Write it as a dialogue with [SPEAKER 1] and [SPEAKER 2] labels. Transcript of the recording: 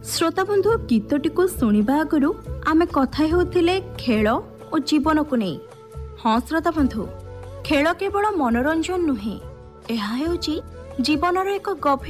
[SPEAKER 1] श्रोताबंधु गीतटी को शुणा आगु आमे कथा होतिले खेल और जीवन को नहीं। हाँ श्रोताबंधु, खेल केवल मनोरंजन नुहे, यह जीवनर एक गभीर